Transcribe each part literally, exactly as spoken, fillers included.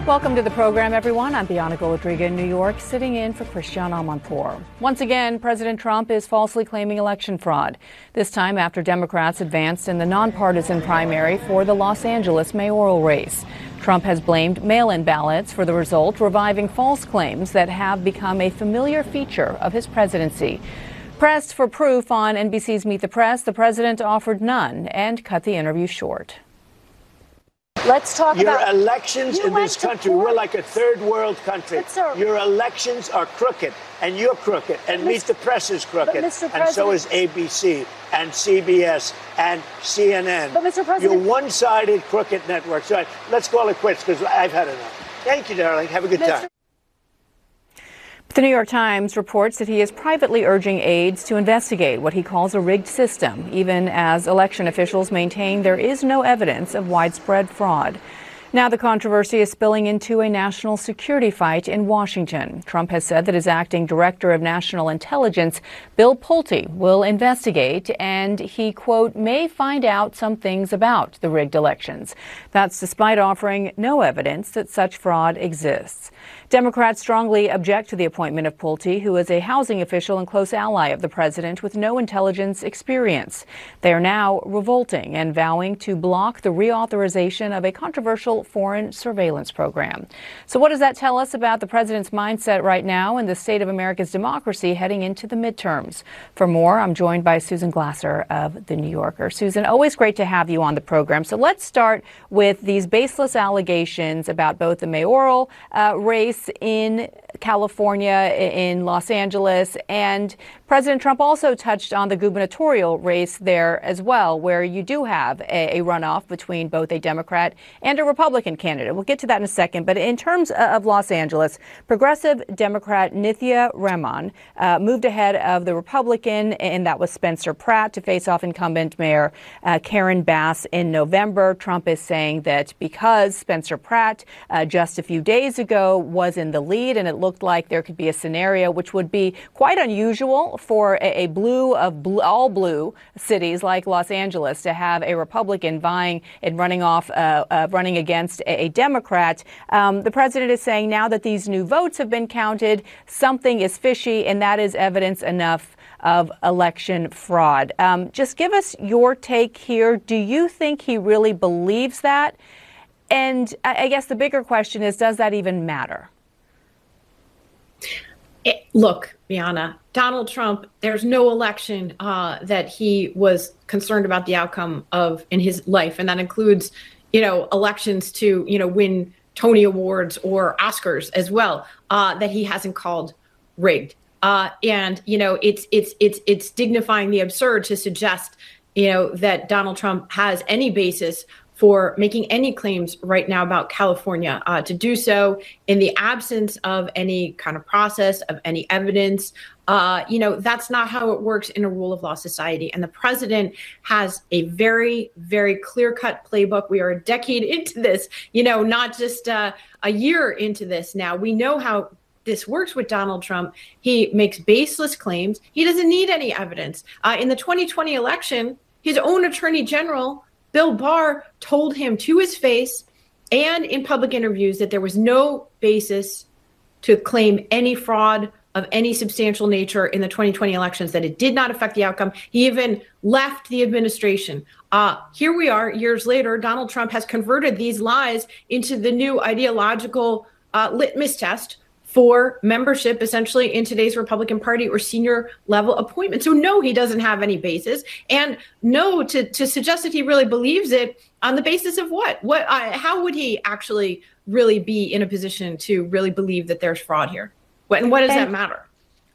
Welcome to the program, everyone. I'm Bianca Golodriga in New York, sitting in for Christiane Amanpour. Once again, President Trump is falsely claiming election fraud, this time after Democrats advanced in the nonpartisan primary for the Los Angeles mayoral race. Trump has blamed mail-in ballots for the result, reviving false claims that have become a familiar feature of his presidency. Pressed for proof on N B C's Meet the Press, the president offered none and cut the interview short. Let's talk Your about elections in this country. We're like a third world country. Sir, Your elections are crooked, and you're crooked, and Meet the Press is crooked, and so is A B C and C B S and C N N. But Mister President, you're one-sided crooked network. So let's call it quits because I've had enough. Thank you, darling. Have a good Mister time. The New York Times reports that he is privately urging aides to investigate what he calls a rigged system, even as election officials maintain there is no evidence of widespread fraud. Now the controversy is spilling into a national security fight in Washington. Trump has said that his acting director of national intelligence, Bill Pulte, will investigate, and he, quote, may find out some things about the rigged elections. That's despite offering no evidence that such fraud exists. Democrats strongly object to the appointment of Pulte, who is a housing official and close ally of the president with no intelligence experience. They are now revolting and vowing to block the reauthorization of a controversial foreign surveillance program. So what does that tell us about the president's mindset right now and the state of America's democracy heading into the midterms? For more, I'm joined by Susan Glasser of The New Yorker. Susan, always great to have you on the program. So let's start with these baseless allegations about both the mayoral uh, race in California, in Los Angeles, and President Trump also touched on the gubernatorial race there as well, where you do have a, a runoff between both a Democrat and a Republican candidate. We'll get to that in a second. But in terms of Los Angeles, progressive Democrat Nithya Raman uh, moved ahead of the Republican, and that was Spencer Pratt, to face off incumbent Mayor uh, Karen Bass in November. Trump is saying that because Spencer Pratt uh, just a few days ago was in the lead, and it looked like there could be a scenario which would be quite unusual for a, a blue of blue, all blue cities like Los Angeles to have a Republican vying and running off, uh, uh, running against a, a Democrat. Um, the president is saying now that these new votes have been counted, something is fishy, and that is evidence enough of election fraud. Um, just give us your take here. Do you think he really believes that? And I, I guess the bigger question is, does that even matter? It, look, Bianca, Donald Trump, there's no election uh, that he was concerned about the outcome of in his life. And that includes, you know, elections to, you know, win Tony Awards or Oscars as well, uh, that he hasn't called rigged. Uh, and, you know, it's it's it's it's dignifying the absurd to suggest, you know, that Donald Trump has any basis for making any claims right now about California, uh, to do so in the absence of any kind of process, of any evidence. Uh, you know, that's not how it works in a rule of law society. And the president has a very, very clear-cut playbook. We are a decade into this, you know, not just uh, a year into this now. We know how this works with Donald Trump. He makes baseless claims. He doesn't need any evidence. Uh, in the twenty twenty election, his own attorney general, Bill Barr, told him to his face and in public interviews that there was no basis to claim any fraud of any substantial nature in the twenty twenty elections, that it did not affect the outcome. He even left the administration. Uh, here we are, years later, Donald Trump has converted these lies into the new ideological uh, litmus test for membership, essentially, in today's Republican Party or senior level appointment. So no, he doesn't have any basis. And no, to, to suggest that he really believes it on the basis of what? What? Uh, how would he actually really be in a position to really believe that there's fraud here? What, and what does and- that matter?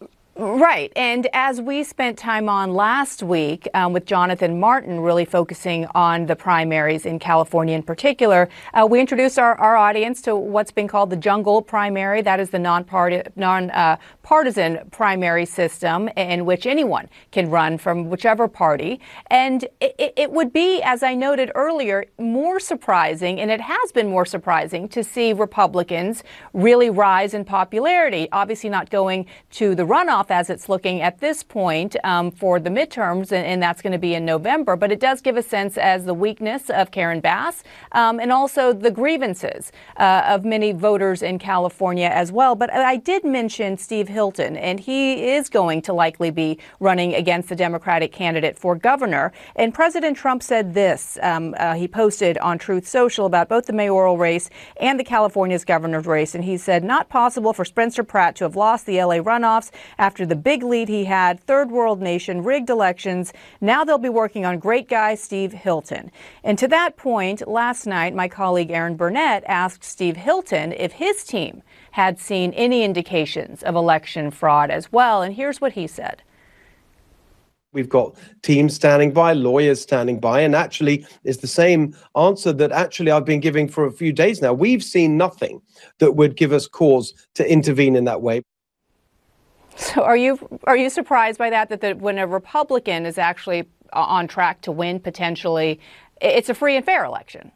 Right. And as we spent time on last week um, with Jonathan Martin, really focusing on the primaries in California in particular, uh, we introduced our, our audience to what's been called the jungle primary. That is the non-party, non-partisan uh, primary system in which anyone can run from whichever party. And it, it would be, as I noted earlier, more surprising, and it has been more surprising, to see Republicans really rise in popularity, obviously not going to the runoff off as it's looking at this point um, for the midterms, and, and that's going to be in November. But it does give a sense as the weakness of Karen Bass um, and also the grievances uh, of many voters in California as well. But I did mention Steve Hilton, and he is going to likely be running against the Democratic candidate for governor. And President Trump said this. Um, uh, he posted on Truth Social about both the mayoral race and the California's governor's race. And he said, not possible for Spencer Pratt to have lost the L A runoffs after the big lead he had, third world nation, rigged elections. Now they'll be working on great guy Steve Hilton. And to that point, last night, my colleague Aaron Burnett asked Steve Hilton if his team had seen any indications of election fraud as well. And here's what he said. We've got teams standing by, lawyers standing by, and actually it's the same answer that actually I've been giving for a few days now. We've seen nothing that would give us cause to intervene in that way. So are you are you surprised by that, that, that when a Republican is actually on track to win potentially, it's a free and fair election?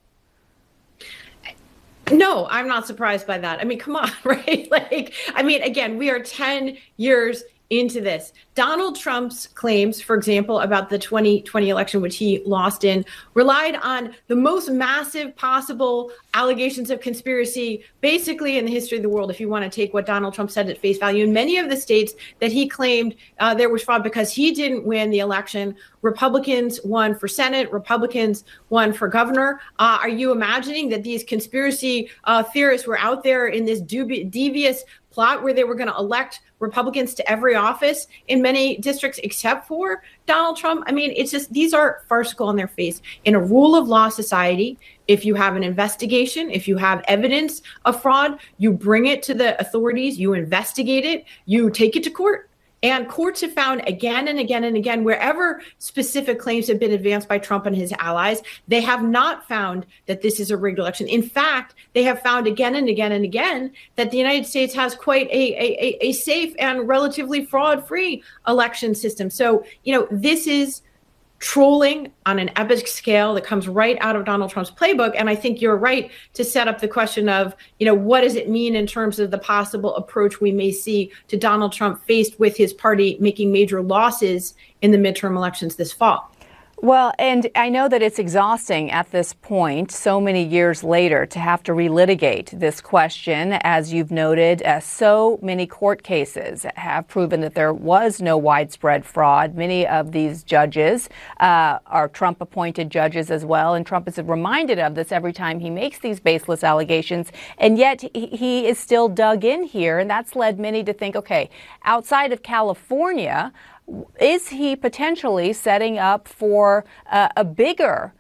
No, I'm not surprised by that. I mean, come on, right? Like, I mean, again, we are ten years into this. Donald Trump's claims, for example, about the twenty twenty election, which he lost in, relied on the most massive possible allegations of conspiracy, basically in the history of the world, if you want to take what Donald Trump said at face value. In many of the states that he claimed uh, there was fraud because he didn't win the election, Republicans won for Senate, Republicans won for governor. Uh, are you imagining that these conspiracy uh, theorists were out there in this dubi- devious plot where they were going to elect Republicans to every office in many districts except for Donald Trump? I mean, it's just, these are farcical on their face. In a rule of law society, if you have an investigation, if you have evidence of fraud, you bring it to the authorities, you investigate it, you take it to court. And courts have found again and again and again, wherever specific claims have been advanced by Trump and his allies, they have not found that this is a rigged election. In fact, they have found again and again and again that the United States has quite a, a, a safe and relatively fraud-free election system. So, you know, this is trolling on an epic scale that comes right out of Donald Trump's playbook. And I think you're right to set up the question of, you know, what does it mean in terms of the possible approach we may see to Donald Trump faced with his party making major losses in the midterm elections this fall? Well, and I know that it's exhausting at this point, so many years later, to have to relitigate this question. As you've noted, uh, so many court cases have proven that there was no widespread fraud. Many of these judges uh, are Trump-appointed judges as well, and Trump is reminded of this every time he makes these baseless allegations. And yet he is still dug in here, and that's led many to think, okay, outside of California, is he potentially setting up for uh, a bigger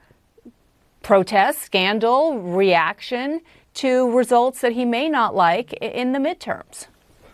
protest, scandal, reaction to results that he may not like in the midterms?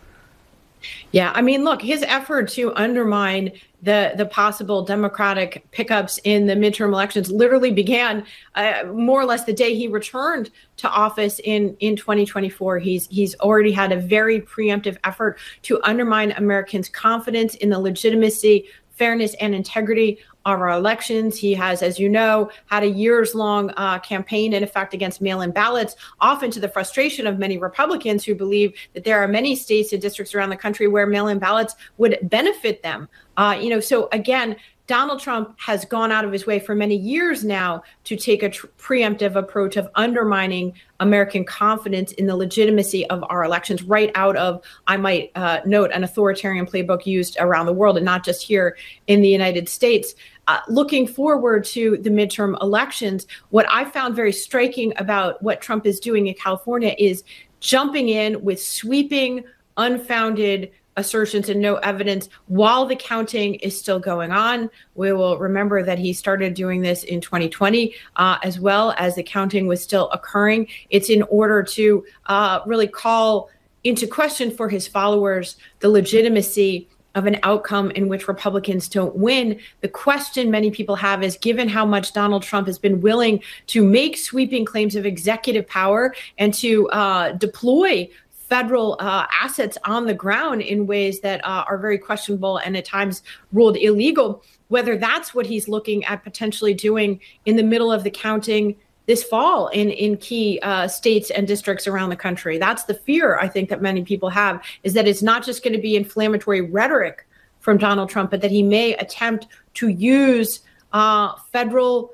Yeah, I mean, look, his effort to undermine the the possible Democratic pickups in the midterm elections literally began uh, more or less the day he returned to office in, in twenty twenty-four. He's he's already had a very preemptive effort to undermine Americans' confidence in the legitimacy, fairness, and integrity of our elections. He has, as you know, had a years-long uh, campaign, in effect, against mail-in ballots, often to the frustration of many Republicans who believe that there are many states and districts around the country where mail-in ballots would benefit them. Uh, you know, so again, Donald Trump has gone out of his way for many years now to take a tr- preemptive approach of undermining American confidence in the legitimacy of our elections, right out of, I might uh, note, an authoritarian playbook used around the world and not just here in the United States. Uh, looking forward to the midterm elections, what I found very striking about what Trump is doing in California is jumping in with sweeping, unfounded assertions and no evidence while the counting is still going on. We will remember that he started doing this in twenty twenty, uh, as well as the counting was still occurring. It's in order to uh, really call into question for his followers the legitimacy of an outcome in which Republicans don't win. The question many people have is, given how much Donald Trump has been willing to make sweeping claims of executive power and to uh, deploy federal uh, assets on the ground in ways that uh, are very questionable and at times ruled illegal, whether that's what he's looking at potentially doing in the middle of the counting this fall in, in key uh, states and districts around the country. That's the fear, I think, that many people have, is that it's not just going to be inflammatory rhetoric from Donald Trump, but that he may attempt to use uh, federal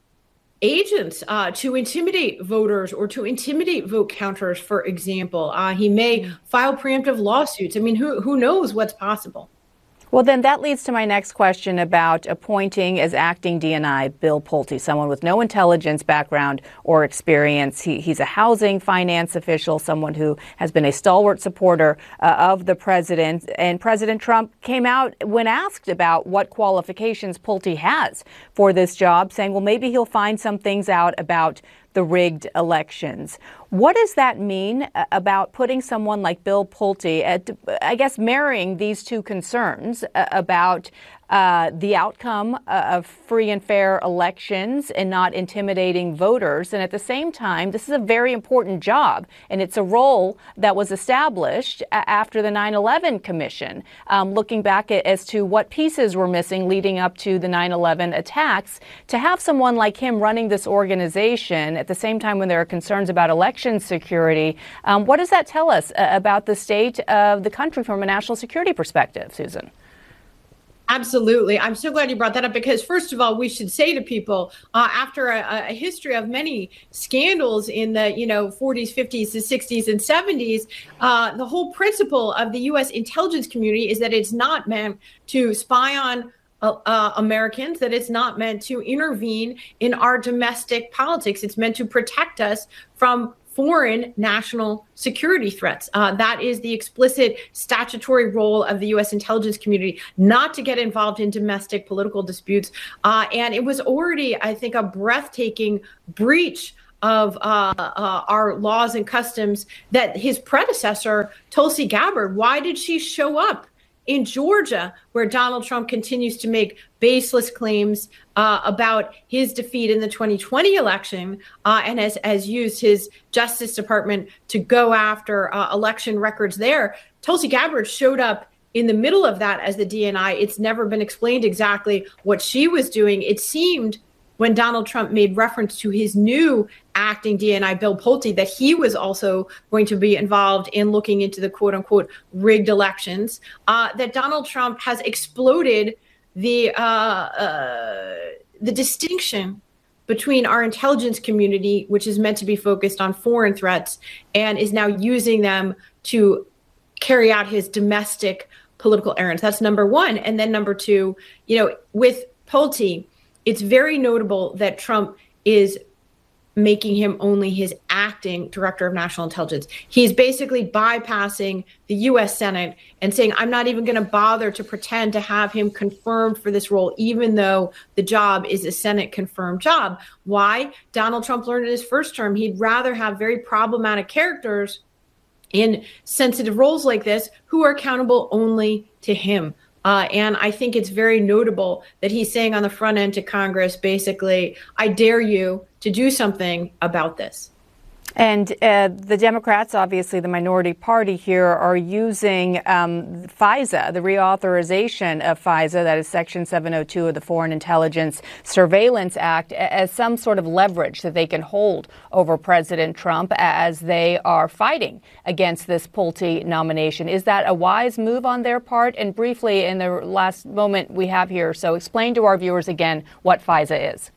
agents uh, to intimidate voters or to intimidate vote counters, for example. Uh, he may file preemptive lawsuits. I mean, who who knows what's possible? Well, then that leads to my next question about appointing as acting D N I Bill Pulte, someone with no intelligence background or experience. He, he's a housing finance official, someone who has been a stalwart supporter uh, of the president. And President Trump came out when asked about what qualifications Pulte has for this job, saying, well, maybe he'll find some things out about the rigged elections. What does that mean about putting someone like Bill Pulte at, I guess, marrying these two concerns about uh, the outcome of free and fair elections and not intimidating voters? And at the same time, this is a very important job, and it's a role that was established after the nine eleven Commission, um, looking back at, as to what pieces were missing leading up to the nine eleven attacks. To have someone like him running this organization at the same time when there are concerns about election security, um, what does that tell us uh, about the state of the country from a national security perspective, Susan? Absolutely. I'm so glad you brought that up, because first of all, we should say to people, uh, after a, a history of many scandals in the, you know, forties, fifties, the sixties and seventies, uh, the whole principle of the U S intelligence community is that it's not meant to spy on Uh, uh, Americans, that it's not meant to intervene in our domestic politics. It's meant to protect us from foreign national security threats. Uh, that is the explicit statutory role of the U S intelligence community, not to get involved in domestic political disputes. Uh, and it was already, I think, a breathtaking breach of uh, uh, our laws and customs that his predecessor, Tulsi Gabbard, why did she show up in Georgia, where Donald Trump continues to make baseless claims uh, about his defeat in the twenty twenty election, uh, and has, has used his Justice Department to go after uh, election records there? Tulsi Gabbard showed up in the middle of that as the D N I. It's never been explained exactly what she was doing. It seemed, when Donald Trump made reference to his new acting D N I, Bill Pulte, that he was also going to be involved in looking into the quote unquote rigged elections, uh, that Donald Trump has exploded the uh, uh, the distinction between our intelligence community, which is meant to be focused on foreign threats, and is now using them to carry out his domestic political errands. That's number one. And then number two, you know, with Pulte, it's very notable that Trump is making him only his acting director of national intelligence. He's basically bypassing the U S Senate and saying, I'm not even going to bother to pretend to have him confirmed for this role, even though the job is a Senate confirmed job. Why? Donald Trump learned in his first term he'd rather have very problematic characters in sensitive roles like this who are accountable only to him. Uh, and I think it's very notable that he's saying on the front end to Congress, basically, I dare you to do something about this. And uh, the Democrats, obviously the minority party here, are using um, FISA, the reauthorization of FISA, that is Section seven oh two of the Foreign Intelligence Surveillance Act, as some sort of leverage that they can hold over President Trump as they are fighting against this Pulte nomination. Is that a wise move on their part? And briefly, in the last moment we have here, so explain to our viewers again what FISA is.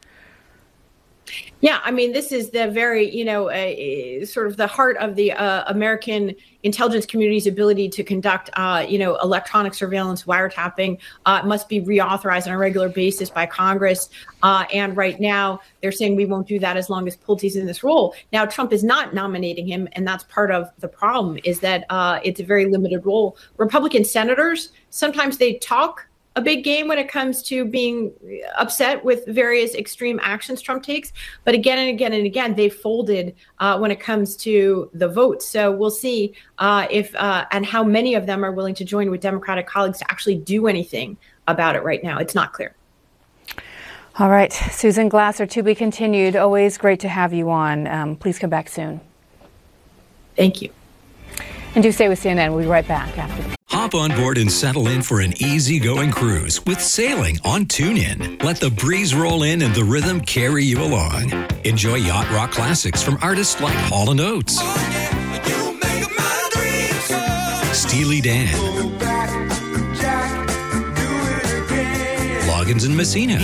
Yeah, I mean, this is the very, you know, uh, sort of the heart of the uh, American intelligence community's ability to conduct, uh, you know, electronic surveillance, wiretapping. Uh, must be reauthorized on a regular basis by Congress. Uh, and right now, they're saying we won't do that as long as Pulte's in this role. Now, Trump is not nominating him, and that's part of the problem, is that uh, it's a very limited role. Republican senators, sometimes they talk a big game when it comes to being upset with various extreme actions Trump takes. But again and again and again, they folded uh, when it comes to the votes. So we'll see uh, if uh, and how many of them are willing to join with Democratic colleagues to actually do anything about it right now. It's not clear. All right. Susan Glasser, to be continued. Always great to have you on. Um, please come back soon. Thank you. And do stay with C N N. We'll be right back after this. Hop on board and settle in for an easy-going cruise with sailing on TuneIn. Let the breeze roll in and the rhythm carry you along. Enjoy yacht rock classics from artists like Hall and Oates, Steely Dan, Loggins and Messina,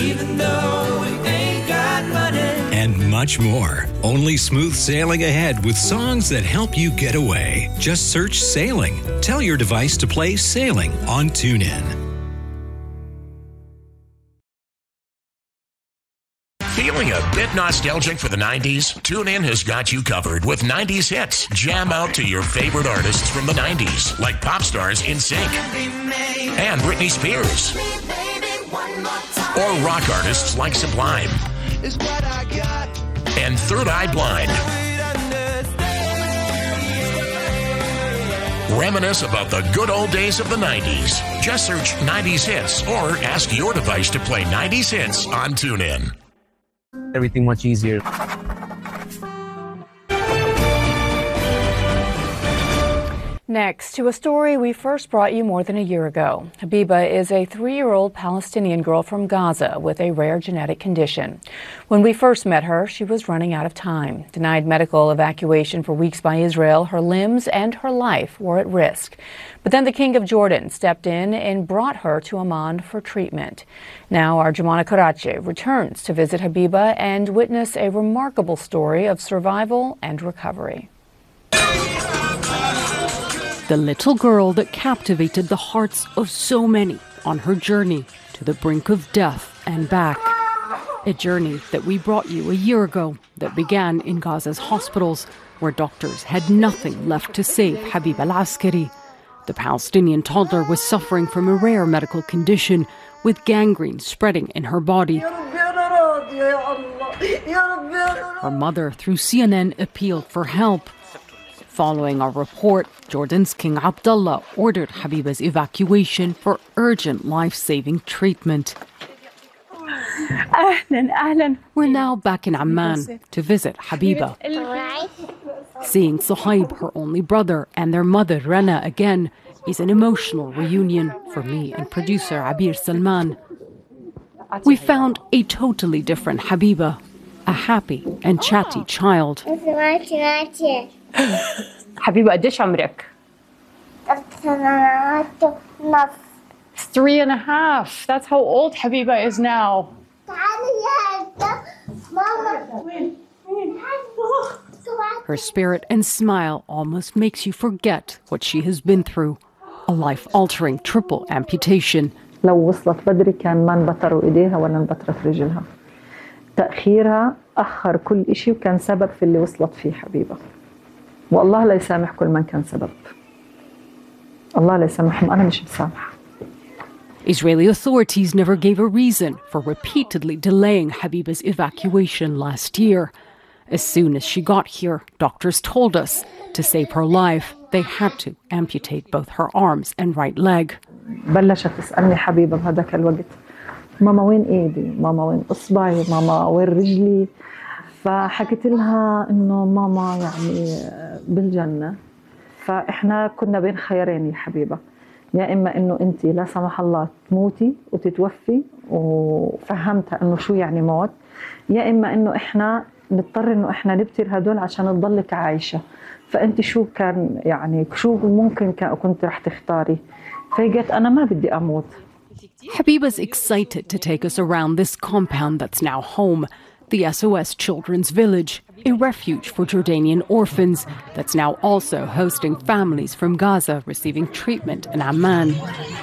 and much more. Only smooth sailing ahead with songs that help you get away. Just search Sailing. Tell your device to play Sailing on TuneIn. Feeling a bit nostalgic for the nineties? TuneIn has got you covered with nineties hits. Jam out to your favorite artists from the nineties, like pop stars NSYNC and Britney Spears, or rock artists like Sublime and Third Eye Blind. Reminisce about the good old days of the nineties. Just search nineties hits or ask your device to play nineties hits on TuneIn. Everything much easier. Next, to a story we first brought you more than a year ago. Habiba is a three-year-old Palestinian girl from Gaza with a rare genetic condition. When we first met her, she was running out of time. Denied medical evacuation for weeks by Israel, her limbs and her life were at risk. But then the King of Jordan stepped in and brought her to Amman for treatment. Now our Jumana Karachi returns to visit Habiba and witness a remarkable story of survival and recovery. The little girl that captivated the hearts of so many on her journey to the brink of death and back. A journey that we brought you a year ago that began in Gaza's hospitals, where doctors had nothing left to save Habiba al-Askari. The Palestinian toddler was suffering from a rare medical condition with gangrene spreading in her body. Her mother, through C N N, appealed for help. Following our report, Jordan's King Abdullah ordered Habiba's evacuation for urgent life-saving treatment. We're now back in Amman to visit Habiba. Seeing Suhaib, her only brother, and their mother Rana again is an emotional reunion for me and producer Abir Salman. We found a totally different Habiba, a happy and chatty child. حبيبة قديش عمرك؟ Three and a half. That's how old Habiba is now. Her spirit and smile almost makes you forget what she has been through. A life-altering triple amputation. لو وصلت بدري كان ما انبتروا ايديها ولا انبترت رجلها. تأخيرها أخر كل إشي وكان سبب في اللي وصلت فيه حبيبة. والله لا يسامح كل من كان سبب. الله لا يسامحهم، أنا مش مسامحة. Israeli authorities never gave a reason for repeatedly delaying Habiba's evacuation last year. As soon as she got here, doctors told us to save her life, they had to amputate both her arms and right leg. بلشت تسألني حبيبة بهذاك الوقت، ماما وين إيدي؟ ماما وين إصبعي؟ ماما وين رجلي؟ فحكيت لها إنه ماما يعني بالجنة. فإحنا كنا بين خيارين يا حبيبة، يا إما إنه أنت لا سمح الله تموتي وتتوفي، وفهمتها إنه شو يعني موت، يا إما إنه إحنا نضطر إنه إحنا نبتر هدول عشان تضلك عايشة. فأنت شو كان يعني شو ممكن كنت رح تختاري؟ فقالت أنا ما بدي أموت. Habiba's excited to take us around this compound that's now home, the S O S Children's Village, a refuge for Jordanian orphans that's now also hosting families from Gaza receiving treatment in Amman.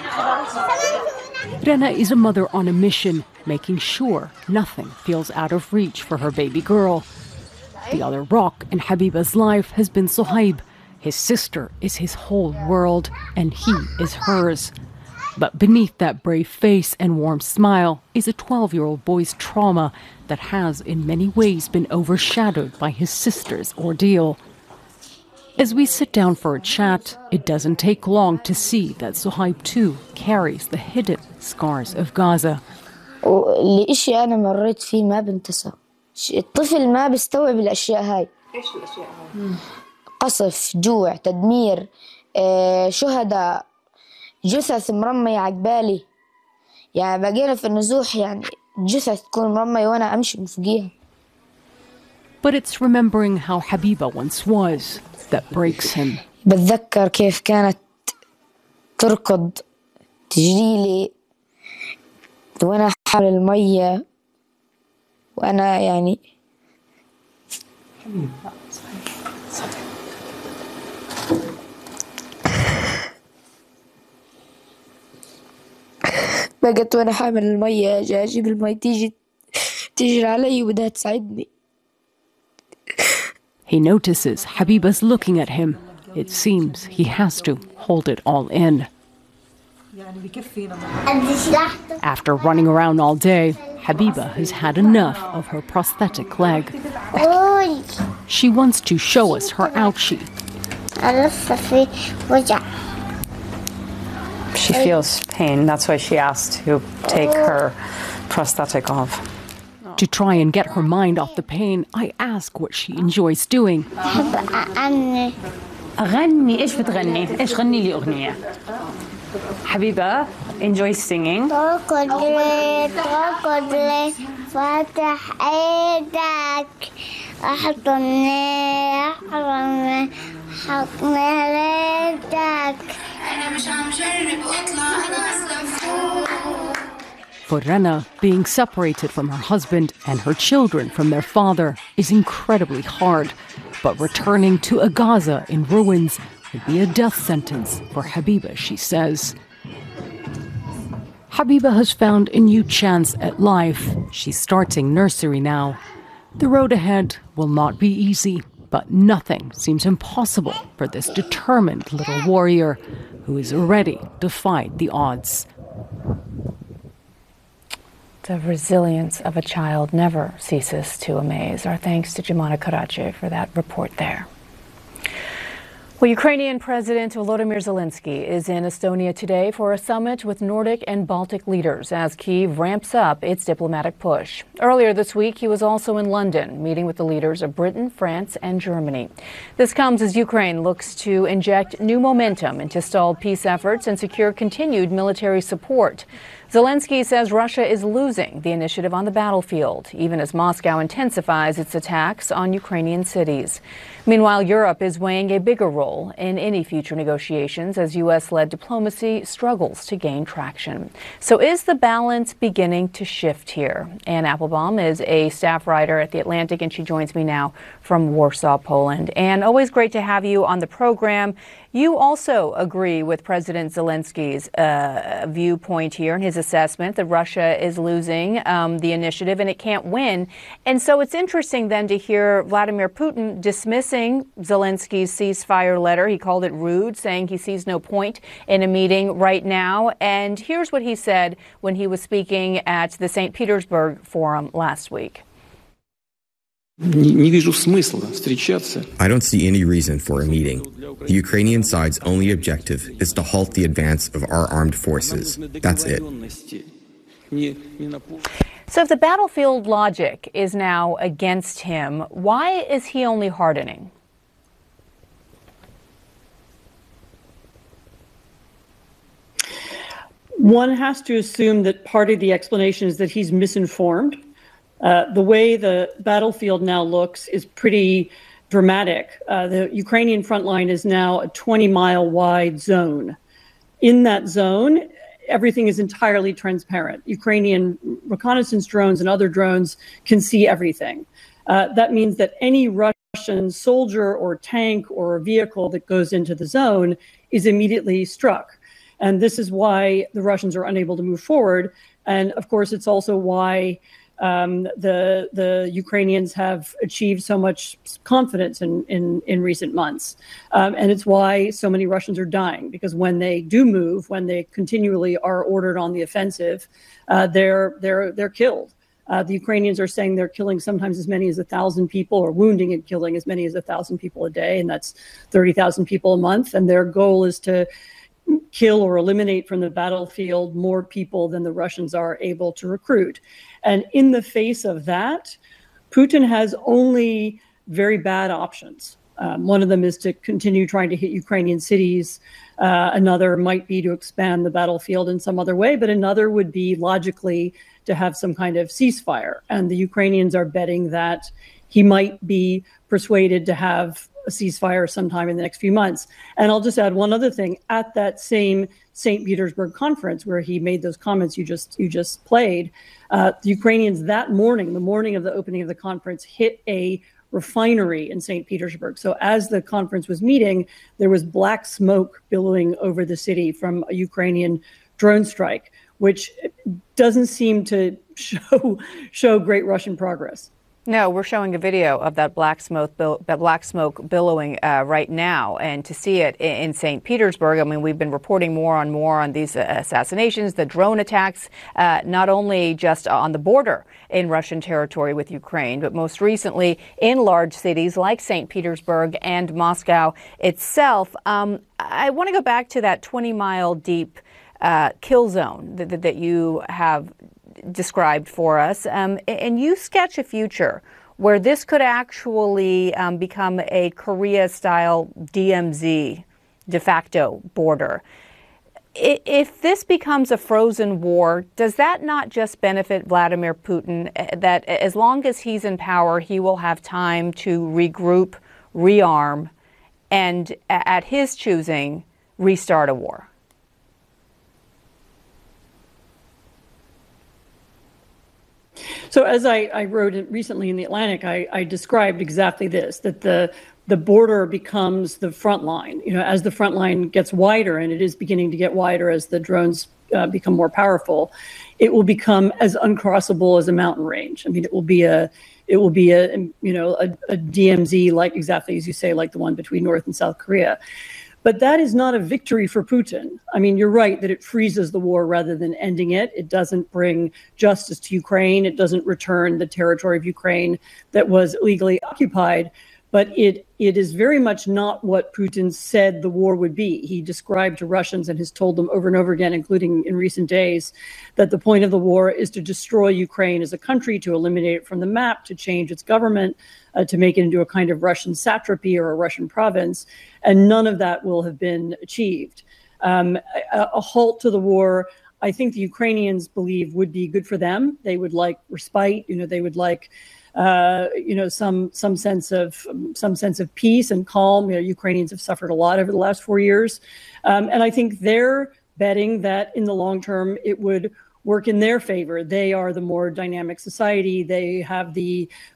Rana is a mother on a mission, making sure nothing feels out of reach for her baby girl. The other rock in Habiba's life has been Suhaib. His sister is his whole world, and he is hers. But beneath that brave face and warm smile is a twelve-year-old boy's trauma that has in many ways been overshadowed by his sister's ordeal. As we sit down for a chat, it doesn't take long to see that Suhaib too carries the hidden scars of Gaza. الاشي أنا مريت فيه ما بنتسى. الطفل ما بيستوعب الأشياء هاي. إيش الأشياء هاي؟ قصف، جوع، تدمير، شهداء، جثث مرمية عقبالي يعني بقينا في النزوح يعني جثث تكون مرمية وأنا أمشي من فوقيها. But it's remembering how Habiba once was that breaks him. بتذكر كيف كانت تركض تجريلي وأنا حول المية وأنا يعني بقت وأنا حامل المية أجي أجيب المية تيجي تيجي علي وبدها تساعدني. He notices Habiba's looking at him. It seems he has to hold it all in. After running around all day, Habiba has had enough of her prosthetic leg. She wants to show us her ouchie. She feels pain. That's why she asked to take her prosthetic off. To try and get her mind off the pain, I ask what she enjoys doing. أغني إيش بتغني؟ إيش غني لي أغنية؟ حبيبة enjoy singing. فاتح ايدك احضني احضني حضني ليدك انا مش عم جرب اطلع انا اصلا فوق. For Rana, being separated from her husband and her children from their father is incredibly hard. But returning to a Gaza in ruins would be a death sentence for Habiba, she says. Habiba has found a new chance at life. She's starting nursery now. The road ahead will not be easy, but nothing seems impossible for this determined little warrior who has already defied the odds. The resilience of a child never ceases to amaze. Our thanks to Jumana Karachi for that report there. Well, Ukrainian President Volodymyr Zelensky is in Estonia today for a summit with Nordic and Baltic leaders as Kyiv ramps up its diplomatic push. Earlier this week, he was also in London, meeting with the leaders of Britain, France, and Germany. This comes as Ukraine looks to inject new momentum into stalled peace efforts and secure continued military support. Zelensky says Russia is losing the initiative on the battlefield, even as Moscow intensifies its attacks on Ukrainian cities. Meanwhile, Europe is weighing a bigger role in any future negotiations as U S-led diplomacy struggles to gain traction. So is the balance beginning to shift here? Ann Applebaum is a staff writer at The Atlantic, and she joins me now from Warsaw, Poland. Ann, always great to have you on the program. You also agree with President Zelensky's uh, viewpoint here and his assessment that Russia is losing um, the initiative and it can't win. And so it's interesting then to hear Vladimir Putin dismissing Zelensky's ceasefire letter. He called it rude, saying he sees no point in a meeting right now. And here's what he said when he was speaking at the Saint Petersburg Forum last week. I don't see any reason for a meeting. The Ukrainian side's only objective is to halt the advance of our armed forces. That's it. So if the battlefield logic is now against him, why is he only hardening? One has to assume that part of the explanation is that he's misinformed. Uh, the way the battlefield now looks is pretty dramatic. Uh, the Ukrainian front line is now a twenty mile wide zone. In that zone, everything is entirely transparent. Ukrainian reconnaissance drones and other drones can see everything. Uh, that means that any Russian soldier or tank or vehicle that goes into the zone is immediately struck. And this is why the Russians are unable to move forward. And of course, it's also why Um, the the Ukrainians have achieved so much confidence in in, in recent months, um, and it's why so many Russians are dying, because when they do move, when they continually are ordered on the offensive, uh, they're they're they're killed. Uh, the Ukrainians are saying they're killing sometimes as many as a thousand people, or wounding and killing as many as a thousand people a day, and that's thirty thousand people a month. And their goal is to kill or eliminate from the battlefield more people than the Russians are able to recruit. And in the face of that, Putin has only very bad options. Um, one of them is to continue trying to hit Ukrainian cities. Uh, another might be to expand the battlefield in some other way, but another would be logically to have some kind of ceasefire. And the Ukrainians are betting that he might be persuaded to have a ceasefire sometime in the next few months. And I'll just add one other thing. At that same Saint Petersburg conference where he made those comments you just you just played, uh, the Ukrainians that morning, the morning of the opening of the conference, hit a refinery in Saint Petersburg. So as the conference was meeting, there was black smoke billowing over the city from a Ukrainian drone strike, which doesn't seem to show show great Russian progress. No, we're showing a video of that black smoke, bill, that black smoke billowing uh, right now, and to see it in, in Saint Petersburg. I mean, we've been reporting more and more on these uh, assassinations, the drone attacks, uh, not only just on the border in Russian territory with Ukraine, but most recently in large cities like Saint Petersburg and Moscow itself. Um, I want to go back to that twenty mile deep uh, kill zone that, that, that you have described for us, um, and you sketch a future where this could actually um, become a Korea-style D M Z de facto border. If this becomes a frozen war, does that not just benefit Vladimir Putin, that as long as he's in power, he will have time to regroup, rearm, and at his choosing, restart a war? So as I, I wrote it recently in The Atlantic, I, I described exactly this, that the the border becomes the front line. You know, as the front line gets wider, and it is beginning to get wider as the drones uh, become more powerful, it will become as uncrossable as a mountain range. I mean, it will be a it will be a you know a, a D M Z, like exactly as you say, like the one between North and South Korea. But that is not a victory for Putin. I mean, you're right that it freezes the war rather than ending it. It doesn't bring justice to Ukraine. It doesn't return the territory of Ukraine that was illegally occupied. But it it is very much not what Putin said the war would be. He described to Russians and has told them over and over again, including in recent days, that the point of the war is to destroy Ukraine as a country, to eliminate it from the map, to change its government, uh, to make it into a kind of Russian satrapy or a Russian province. And none of that will have been achieved. Um, a, a halt to the war, I think the Ukrainians believe, would be good for them. They would like respite. You know, they would like Uh, you know, some some sense of some sense of peace and calm. You know, Ukrainians have suffered a lot over the last four years, um, and I think they're betting that in the long term it would work in their favor. They are the more dynamic society. They have the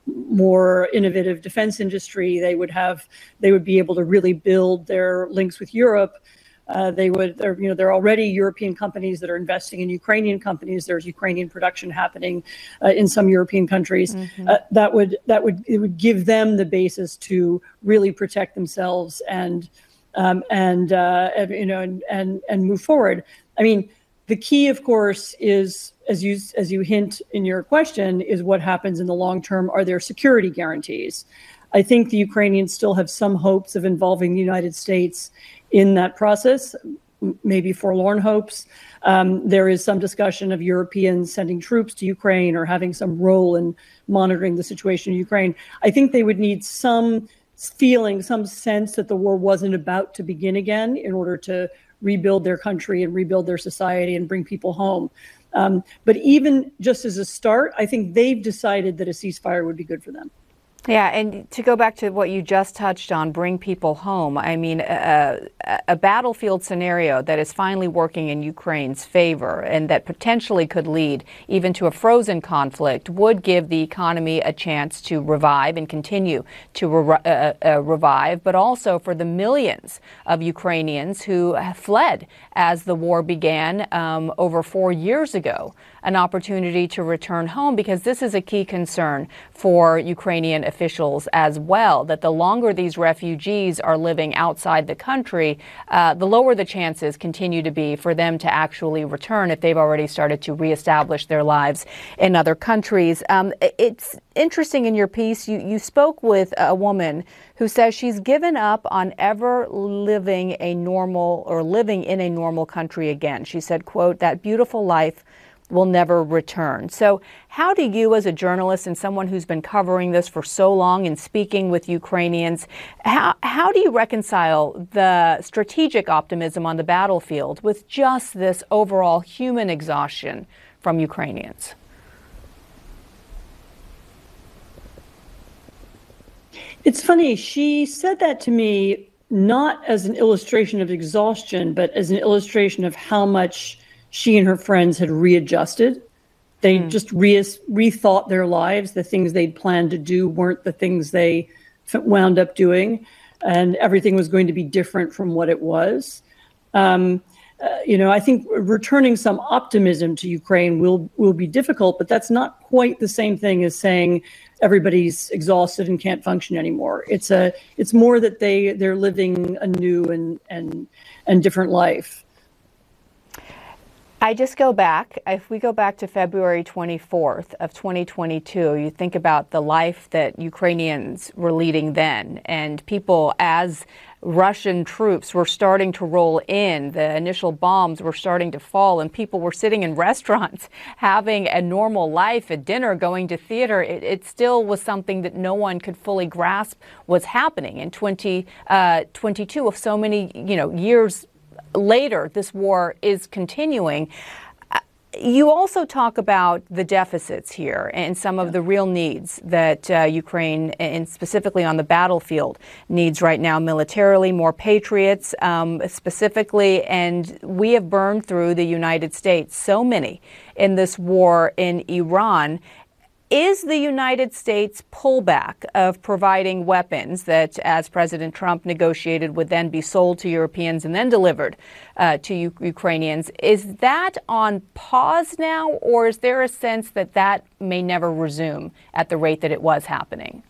more innovative defense industry. They would have they would be able to really build their links with Europe. Uh, they would, you know, there are already European companies that are investing in Ukrainian companies. There's Ukrainian production happening uh, in some European countries. Mm-hmm. Uh, that would that would it would give them the basis to really protect themselves and um, and, uh, and you know and, and and move forward. I mean, the key, of course, is as you as you hint in your question, is what happens in the long term. Are there security guarantees? I think the Ukrainians still have some hopes of involving the United States in that process, maybe forlorn hopes. Um, there is some discussion of Europeans sending troops to Ukraine or having some role in monitoring the situation in Ukraine. I think they would need some feeling, some sense that the war wasn't about to begin again in order to rebuild their country and rebuild their society and bring people home. Um, but even just as a start, I think they've decided that a ceasefire would be good for them. Yeah, and to go back to what you just touched on, bring people home. I mean, a, a battlefield scenario that is finally working in Ukraine's favor and that potentially could lead even to a frozen conflict would give the economy a chance to revive and continue to re- uh, uh, revive, but also for the millions of Ukrainians who fled as the war began um, over four years ago, an opportunity to return home, because this is a key concern for Ukrainian officials as well, that the longer these refugees are living outside the country, uh, the lower the chances continue to be for them to actually return if they've already started to reestablish their lives in other countries. Um, it's interesting in your piece, you, you spoke with a woman who says she's given up on ever living a normal or living in a normal country again. She said, quote, "That beautiful life will never return. So how do you, as a journalist and someone who's been covering this for so long and speaking with Ukrainians, how, how do you reconcile the strategic optimism on the battlefield with just this overall human exhaustion from Ukrainians? It's funny, she said that to me not as an illustration of exhaustion, but as an illustration of how much she and her friends had readjusted. They mm. just re- rethought their lives. The things they'd planned to do weren't the things they f- wound up doing, and everything was going to be different from what it was. Um, uh, you know, I think returning some optimism to Ukraine will will be difficult, but that's not quite the same thing as saying everybody's exhausted and can't function anymore. It's a it's more that they they're living a new and and and different life. I just go back, if we go back to February twenty-fourth of twenty twenty-two, you think about the life that Ukrainians were leading then, and people, as Russian troops were starting to roll in, the initial bombs were starting to fall, and people were sitting in restaurants having a normal life, at dinner, going to theater. It, it still was something that no one could fully grasp was happening in twenty twenty-two, of so many, you know, years later. This war is continuing. You also talk about the deficits here and some of the real needs that uh, Ukraine, and specifically on the battlefield, needs right now militarily, more patriots um, specifically. And we have burned through, the United States, so many in this war in Iran. Is the United States pullback of providing weapons that, as President Trump negotiated, would then be sold to Europeans and then delivered uh, to U- Ukrainians, is that on pause now, or is there a sense that that may never resume at the rate that it was happening?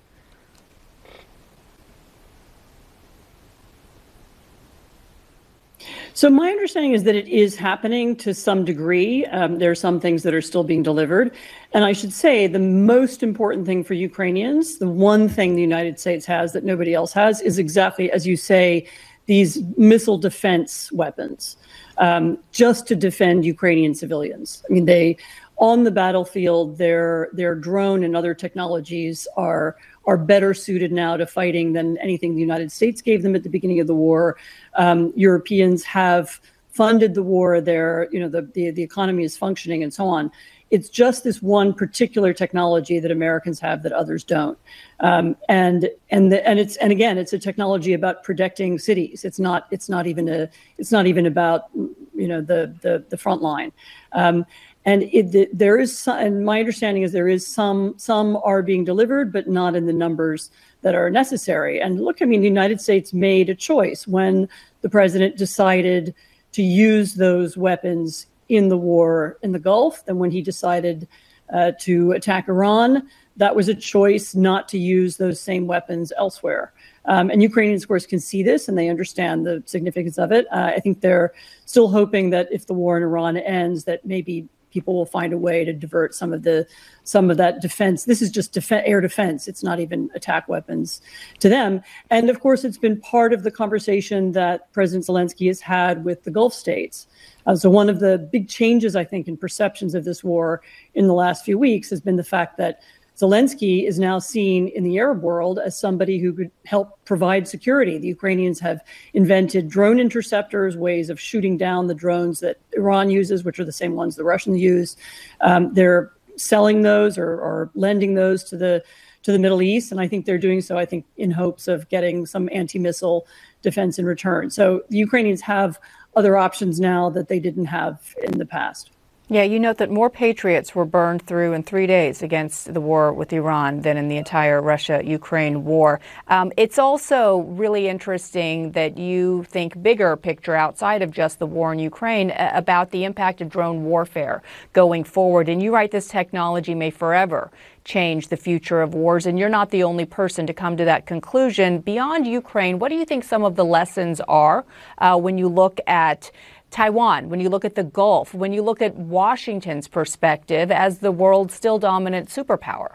So my understanding is that it is happening to some degree. Um, there are some things that are still being delivered. And I should say the most important thing for Ukrainians, the one thing the United States has that nobody else has, is exactly, as you say, these missile defense weapons, um, just to defend Ukrainian civilians. I mean, they, on the battlefield, their their drone and other technologies are are better suited now to fighting than anything the United States gave them at the beginning of the war. Um, Europeans have funded the war. Their, you know, the, the the economy is functioning and so on. It's just this one particular technology that Americans have that others don't. Um, and and the, and it's and again, it's a technology about protecting cities. It's not it's not even a it's not even about, you know, the the the front line. Um, And it, there is, some, and my understanding is there is some, some are being delivered, but not in the numbers that are necessary. And look, I mean, the United States made a choice when the president decided to use those weapons in the war in the Gulf. And when he decided uh, to attack Iran, that was a choice not to use those same weapons elsewhere. Um, and Ukrainians, of course, can see this and they understand the significance of it. Uh, I think they're still hoping that if the war in Iran ends, that maybe people will find a way to divert some of the some of that defense. This is just def- air defense. It's not even attack weapons to them. And of course, it's been part of the conversation that President Zelensky has had with the Gulf states. Uh, so one of the big changes, I think, in perceptions of this war in the last few weeks has been the fact that Zelensky is now seen in the Arab world as somebody who could help provide security. The Ukrainians have invented drone interceptors, ways of shooting down the drones that Iran uses, which are the same ones the Russians use. Um, they're selling those or, or lending those to the to the Middle East, and I think they're doing so, I think, in hopes of getting some anti-missile defense in return. So the Ukrainians have other options now that they didn't have in the past. Yeah, you note that more patriots were burned through in three days against the war with Iran than in the entire Russia-Ukraine war. Um, it's also really interesting that you think bigger picture outside of just the war in Ukraine uh, about the impact of drone warfare going forward. And you write this technology may forever change the future of wars. And you're not the only person to come to that conclusion. Beyond Ukraine, what do you think some of the lessons are uh, when you look at Taiwan, when you look at the Gulf, when you look at Washington's perspective as the world's still dominant superpower?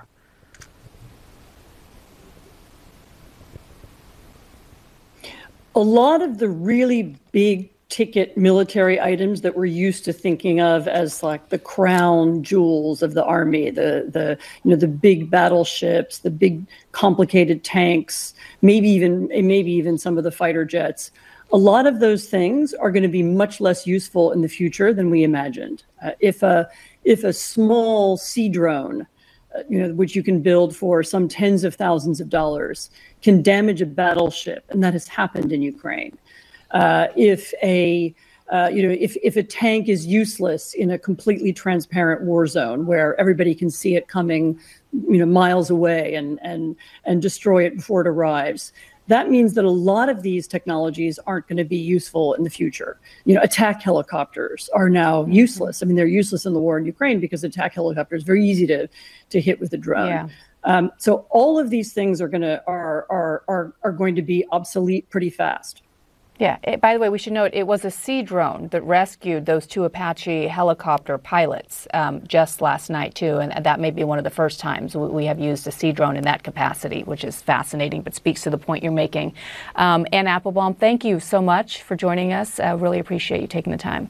A lot of the really big ticket military items that we're used to thinking of as like the crown jewels of the army, the the you know the big battleships, the big complicated tanks, maybe even maybe even some of the fighter jets. A lot of those things are going to be much less useful in the future than we imagined. Uh, if a if a small sea drone, uh, you know, which you can build for some tens of thousands of dollars, can damage a battleship, and that has happened in Ukraine. Uh, if a uh, you know if if a tank is useless in a completely transparent war zone where everybody can see it coming, you know, miles away and and and destroy it before it arrives, that means that a lot of these technologies aren't going to be useful in the future. You know, attack helicopters are now mm-hmm. useless. I mean, they're useless in the war in Ukraine because attack helicopters are very easy to to hit with a drone. Yeah. Um, so all of these things are going to are are are are going to be obsolete pretty fast. Yeah. It, by the way, we should note it was a Sea drone that rescued those two Apache helicopter pilots um, just last night, too. And that may be one of the first times we have used a Sea drone in that capacity, which is fascinating, but speaks to the point you're making. Um, Anne Applebaum, thank you so much for joining us. I uh, really appreciate you taking the time.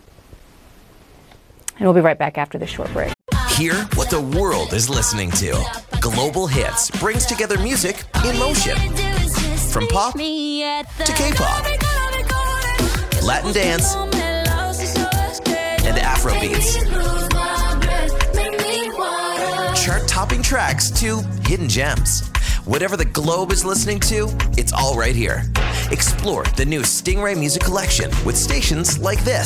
And we'll be right back after this short break. Hear what the world is listening to. Global Hits brings together music in motion. From pop to K-pop, Latin dance, and Afrobeats. Chart-topping tracks to hidden gems. Whatever the globe is listening to, it's all right here. Explore the new Stingray Music Collection with stations like this.